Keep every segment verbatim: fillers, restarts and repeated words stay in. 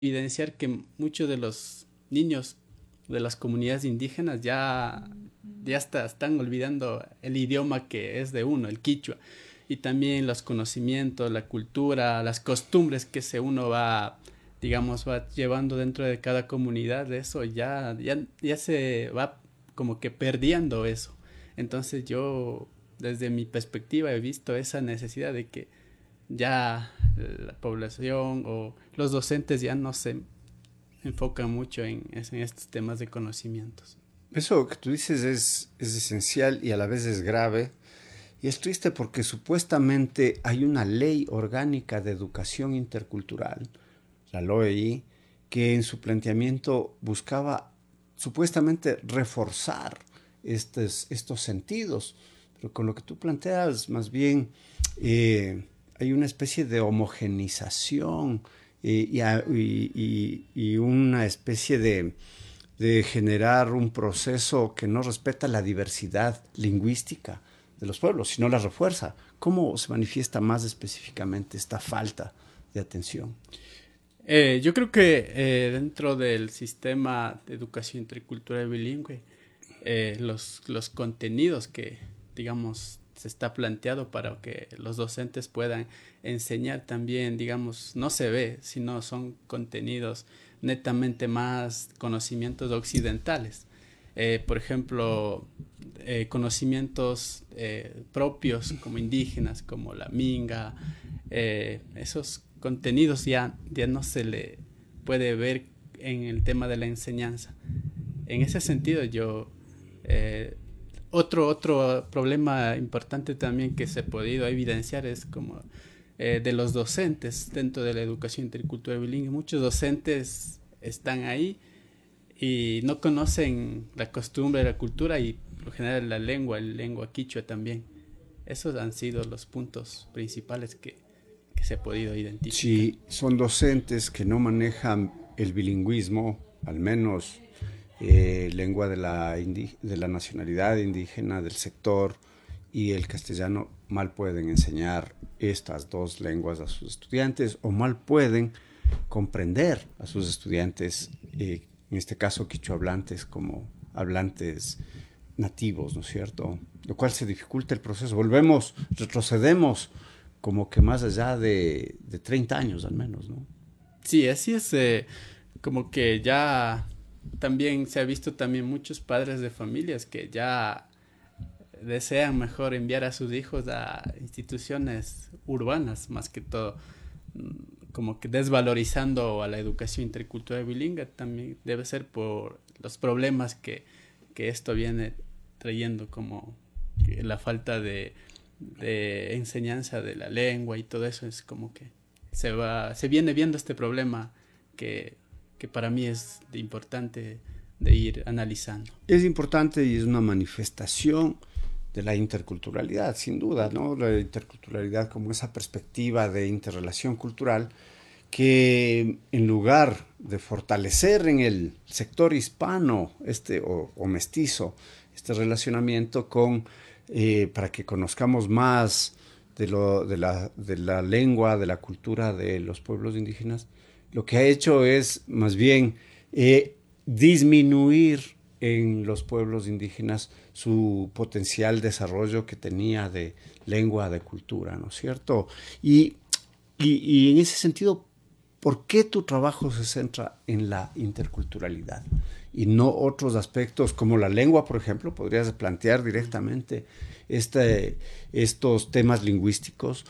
evidenciar que muchos de los niños de las comunidades indígenas ya, ya está, están olvidando el idioma que es de uno, el quichua, y también los conocimientos, la cultura, las costumbres que se uno va, digamos, va llevando dentro de cada comunidad, eso ya, ya, ya se va como que perdiendo eso. Entonces yo, desde mi perspectiva, he visto esa necesidad de que ya la población o los docentes ya no se enfocan mucho en, en estos temas de conocimientos. Eso que tú dices es, es esencial y a la vez es grave. Y es triste porque supuestamente hay una ley orgánica de educación intercultural, la L O E I, que en su planteamiento buscaba supuestamente reforzar estos, estos sentidos. Pero con lo que tú planteas, más bien eh, hay una especie de homogenización eh, y, y, y, una especie de, de generar un proceso que no respeta la diversidad lingüística de los pueblos, sino la refuerza. ¿Cómo se manifiesta más específicamente esta falta de atención? Eh, yo creo que eh, dentro del sistema de educación intercultural bilingüe, eh, los, los contenidos que, digamos, se está planteado para que los docentes puedan enseñar también, digamos, no se ve, sino son contenidos netamente más conocimientos occidentales. Eh, por ejemplo, eh, conocimientos eh, propios como indígenas, como la minga, eh, esos contenidos ya, ya no se le puede ver en el tema de la enseñanza. En ese sentido, yo eh, otro, otro problema importante también que se ha podido evidenciar es como eh, de los docentes dentro de la educación intercultural bilingüe. Muchos docentes están ahí y no conocen la costumbre, la cultura y por lo general la lengua, el lengua quichua también. Esos han sido los puntos principales que, que se ha podido identificar. Si son docentes que no manejan el bilingüismo, al menos eh, lengua de la, de la nacionalidad indígena del sector y el castellano, mal pueden enseñar estas dos lenguas a sus estudiantes o mal pueden comprender a sus estudiantes, eh, en este caso quichua hablantes, como hablantes nativos, ¿no es cierto? Lo cual se dificulta el proceso. Volvemos, retrocedemos como que más allá de, de treinta años al menos, ¿no? Sí, así es, eh, como que ya también se ha visto también muchos padres de familias que ya desean mejor enviar a sus hijos a instituciones urbanas más que todo, como que desvalorizando a la educación intercultural bilingüe. También debe ser por los problemas que, que esto viene trayendo, como la falta de, de enseñanza de la lengua y todo eso. Es como que se va, se viene viendo este problema que, que para mí es de importante de ir analizando. Es importante y es una manifestación de la interculturalidad, sin duda, ¿no? La interculturalidad como esa perspectiva de interrelación cultural que en lugar de fortalecer en el sector hispano este o, o mestizo este relacionamiento con eh, para que conozcamos más de, lo, de, la, de la lengua, de la cultura de los pueblos indígenas, lo que ha hecho es más bien eh, disminuir en los pueblos indígenas su potencial desarrollo que tenía de lengua, de cultura, ¿no es cierto? Y, y, y en ese sentido, ¿por qué tu trabajo se centra en la interculturalidad y no otros aspectos como la lengua, por ejemplo? Podrías plantear directamente este, estos temas lingüísticos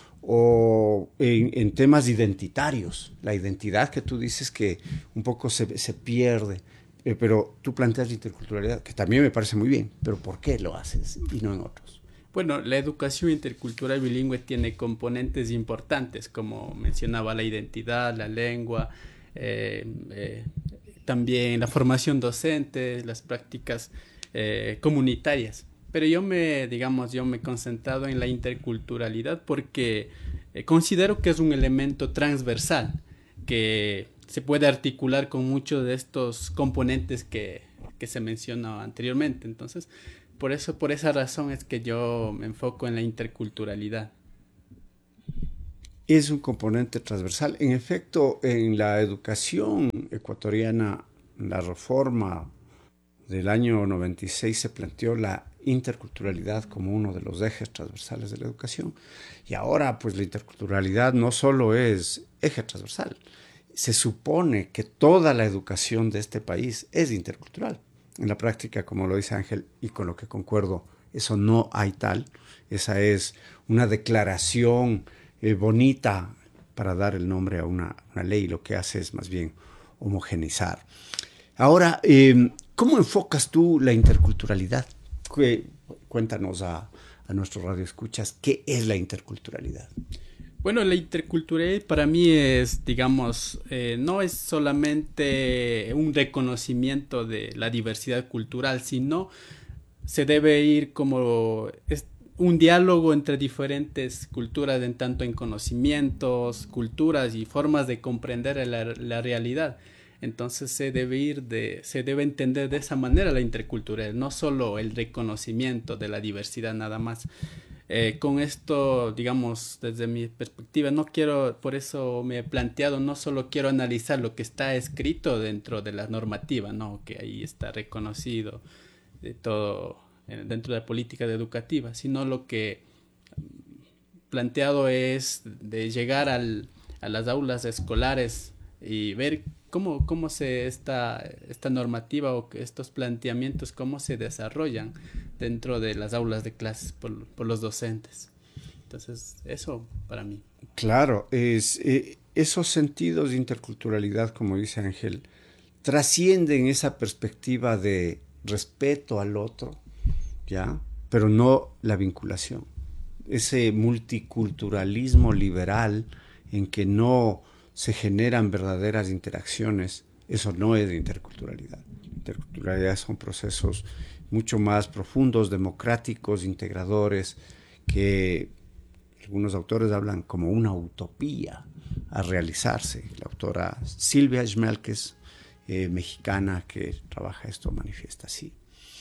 o en, en temas identitarios, la identidad que tú dices que un poco se, se pierde. Eh, pero tú planteas la interculturalidad, que también me parece muy bien, pero ¿por qué lo haces y no en otros? Bueno, la educación intercultural bilingüe tiene componentes importantes, como mencionaba la identidad, la lengua, eh, eh, también la formación docente, las prácticas eh, comunitarias. Pero yo me, digamos, yo me he concentrado en la interculturalidad porque eh, considero que es un elemento transversal que se puede articular con muchos de estos componentes que, que se mencionó anteriormente. Entonces, por eso, por esa razón es que yo me enfoco en la interculturalidad. es un componente transversal. En efecto, en la educación ecuatoriana, la reforma del año noventa y seis se planteó la interculturalidad como uno de los ejes transversales de la educación. Y ahora, pues la interculturalidad no solo es eje transversal, se supone que toda la educación de este país es intercultural. En la práctica, como lo dice Ángel, y con lo que concuerdo, eso no hay tal. Esa es una declaración eh, bonita para dar el nombre a una, una ley. Lo que hace es más bien homogeneizar. Ahora, eh, ¿cómo enfocas tú la interculturalidad? Cuéntanos a, a nuestros radioescuchas, ¿qué es la interculturalidad? Bueno, la interculturalidad para mí es, digamos, eh, no es solamente un reconocimiento de la diversidad cultural, sino se debe ir como es un diálogo entre diferentes culturas, en tanto en conocimientos, culturas y formas de comprender la, la realidad. Entonces se debe ir de, se debe entender de esa manera la interculturalidad, no solo el reconocimiento de la diversidad nada más. Eh, con esto, digamos, desde mi perspectiva, no quiero, por eso me he planteado, no solo quiero analizar lo que está escrito dentro de la normativa, ¿no? Que ahí está reconocido de todo eh, dentro de la política educativa, sino lo que planteado es de llegar al, a las aulas escolares y ver cómo, cómo se esta, esta normativa o estos planteamientos, cómo se desarrollan dentro de las aulas de clases por, por los docentes. Entonces, eso para mí. Claro, es, eh, esos sentidos de interculturalidad, como dice Ángel, trascienden esa perspectiva de respeto al otro, ¿ya? Pero no la vinculación. Ese multiculturalismo liberal en que no se generan verdaderas interacciones, eso no es de interculturalidad. Interculturalidad son procesos mucho más profundos, democráticos, integradores, que algunos autores hablan como una utopía a realizarse. La autora Silvia Schmelkes, eh, mexicana, que trabaja esto, manifiesta así.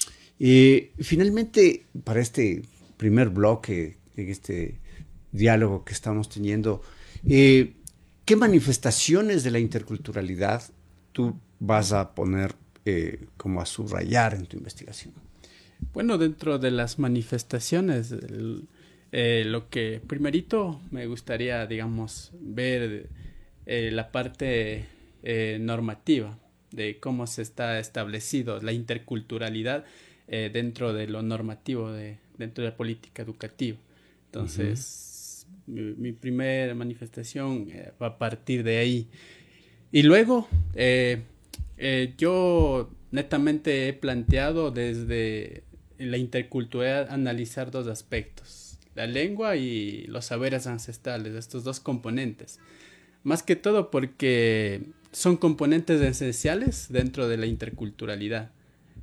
Eh, finalmente, para este primer bloque, en este diálogo que estamos teniendo, eh, ¿qué manifestaciones de la interculturalidad tú vas a poner eh, como a subrayar en tu investigación? Bueno, dentro de las manifestaciones, el, eh, lo que primerito me gustaría, digamos, ver eh, la parte eh, normativa de cómo se está establecido la interculturalidad eh, dentro de lo normativo, de, dentro de la política educativa. Entonces, uh-huh. mi, mi primera manifestación eh, va a partir de ahí. Y luego, eh, eh, yo netamente he planteado desde la interculturalidad analizar dos aspectos, la lengua y los saberes ancestrales, estos dos componentes. Más que todo porque son componentes esenciales dentro de la interculturalidad.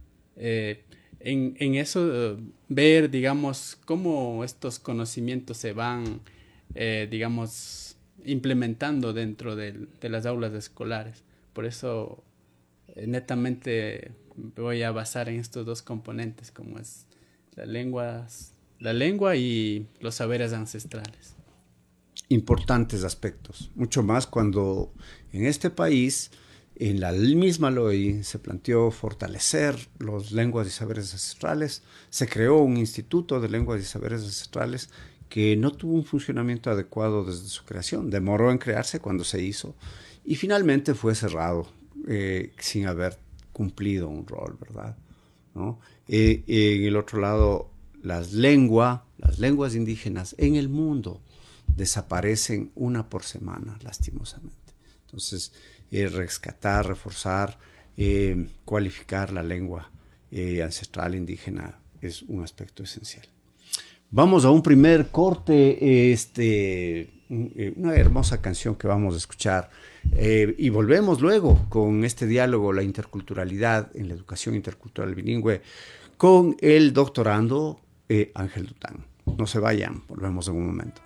Eh, en, en eso, uh, ver, digamos, cómo estos conocimientos se van, eh, digamos, implementando dentro de, de las aulas escolares. Por eso, eh, netamente voy a basar en estos dos componentes, como es la lengua, la lengua y los saberes ancestrales. Importantes aspectos, mucho más cuando en este país, en la misma L O I, se planteó fortalecer las lenguas y saberes ancestrales, se creó un instituto de lenguas y saberes ancestrales que no tuvo un funcionamiento adecuado desde su creación, demoró en crearse cuando se hizo y finalmente fue cerrado eh, sin haber cumplido un rol, ¿verdad? ¿No? Eh, eh, en el otro lado, las lenguas, las lenguas indígenas en el mundo desaparecen una por semana, lastimosamente. Entonces, eh, rescatar, reforzar, eh, cualificar la lengua eh, ancestral indígena es un aspecto esencial. Vamos a un primer corte, este, una hermosa canción que vamos a escuchar eh, y volvemos luego con este diálogo, la interculturalidad en la educación intercultural bilingüe, con el doctorando eh, Ángel Dután. No se vayan, volvemos en un momento.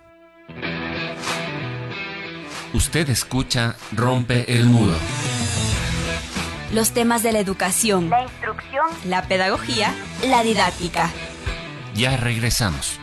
Usted escucha Rompe el Muro. Los temas de la educación, la instrucción, la pedagogía, la didáctica. Ya regresamos.